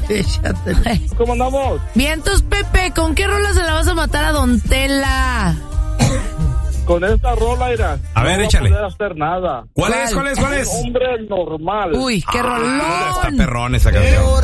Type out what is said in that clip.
¿Cómo andamos? Vientos, Pepe, ¿con qué rola se la vas a matar a Don Tela? Con esta rola, Ira. A ver, no échale. No voy a poder hacer nada. ¿Cuál es? Un hombre normal. Uy, qué rolón. Está perrón esa canción.